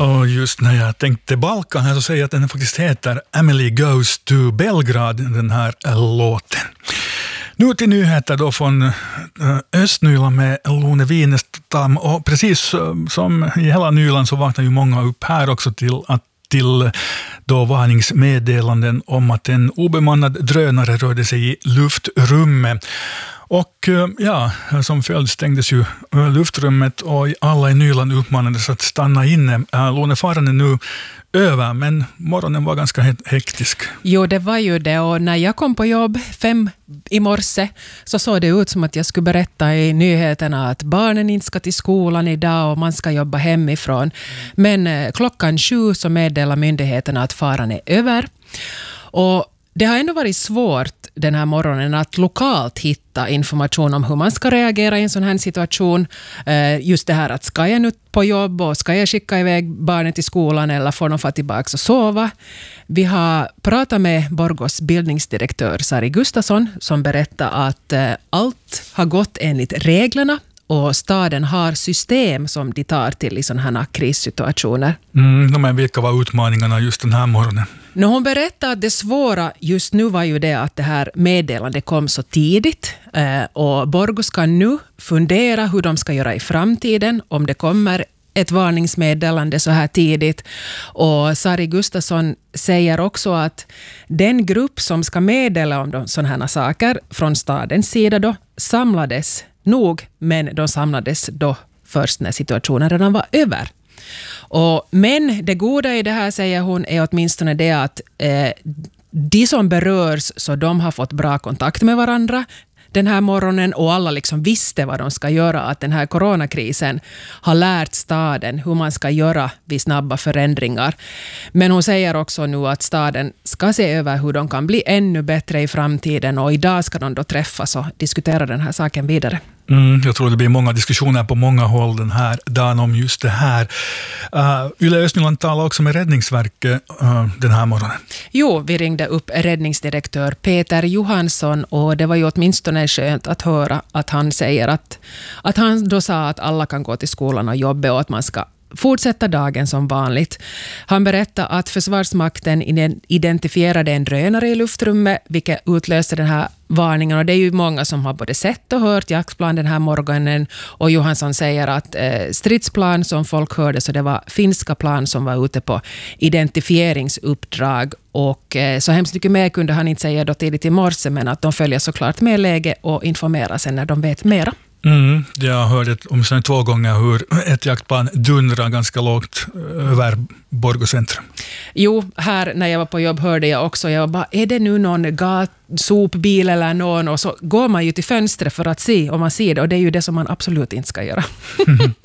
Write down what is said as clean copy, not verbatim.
Och just när jag tänkte Balkan här så säger jag att den faktiskt heter Emily Goes to Belgrad, den här låten. Nu till nyheter då från Östnyland med Lone Winestam. Och precis som i hela Nyland så vaknar ju många upp här också till då varningsmeddelanden om att en obemannad drönare rörde sig i luftrummet. Och ja, som följd stängdes ju luftrummet och alla i Nyland uppmanades att stanna inne. Lånefaran är nu över, men morgonen var ganska hektisk. Jo, det var ju det, och när jag kom på jobb 5 i morse så såg det ut som att jag skulle berätta i nyheterna att barnen inte ska till skolan idag och man ska jobba hemifrån. Men klockan 7 så meddelar myndigheterna att faran är över. Och det har ändå varit svårt den här morgonen att lokalt hitta information om hur man ska reagera i en sån här situation. Just det här att ska jag nu på jobb och ska jag skicka iväg barnen till skolan eller får de få tillbaka och sova? Vi har pratat med Borgos bildningsdirektör Sari Gustafsson som berättar att allt har gått enligt reglerna och staden har system som de tar till i sådana här krissituationer. Men vilka var utmaningarna just den här morgonen? När hon berättade att det svåra just nu var ju det att det här meddelandet kom så tidigt och Borgå ska nu fundera hur de ska göra i framtiden om det kommer ett varningsmeddelande så här tidigt. Och Sari Gustafsson säger också att den grupp som ska meddela om sådana här saker från stadens sida då samlades nog, men de samlades då först när situationen redan var över. Men det goda i det här, säger hon, är åtminstone det att de som berörs, så de har fått bra kontakt med varandra den här morgonen och alla liksom visste vad de ska göra, att den här coronakrisen har lärt staden hur man ska göra vid snabba förändringar. Men hon säger också nu att staden ska se över hur de kan bli ännu bättre i framtiden och idag ska de då träffas och diskutera den här saken vidare. Jag tror det blir många diskussioner på många håll den här dagen om just det här. Yle Östnyland talar också med Räddningsverket den här morgonen. Jo, vi ringde upp räddningsdirektör Peter Johansson och det var ju åtminstone skönt att höra att han säger att han då sa att alla kan gå till skolan och jobba och att man ska fortsätta dagen som vanligt. Han berättade att Försvarsmakten identifierade en drönare i luftrummet vilket utlöste den här varningen och det är ju många som har både sett och hört jaktplan den här morgonen och Johansson säger att stridsplan som folk hörde så det var finska plan som var ute på identifieringsuppdrag och så hemskt mycket mer kunde han inte säga då tidigt i morse men att de följer såklart med läge och informerar sen när de vet mera. Jag hörde åtminstone 2 gånger hur ett jaktplan dundrar ganska lågt över Borgå centrum. Jo, här när jag var på jobb hörde jag också, jag bara, är det nu någon sopbil eller någon? Och så går man ju till fönstret för att se om man ser det och det är ju det som man absolut inte ska göra.